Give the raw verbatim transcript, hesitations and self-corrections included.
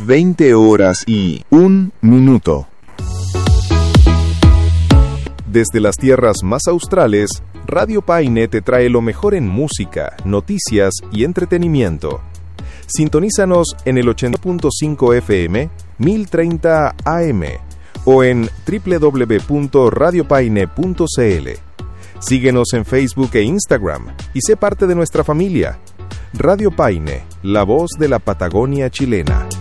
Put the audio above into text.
veinte horas y un minuto. Desde las tierras más australes, Radio Paine te trae lo mejor en música, noticias y entretenimiento. Sintonízanos en el ochenta punto cinco F M, mil treinta A M o en doble u doble u doble u punto radio paine punto c l. Síguenos en Facebook e Instagram y sé parte de nuestra familia. Radio Paine, la voz de la Patagonia chilena.